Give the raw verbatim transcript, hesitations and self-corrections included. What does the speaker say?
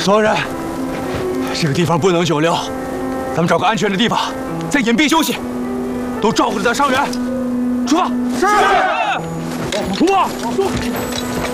所有人，这个地方不能久留，咱们找个安全的地方，再隐蔽休息，都照顾着咱伤员。出发！是。出发！走。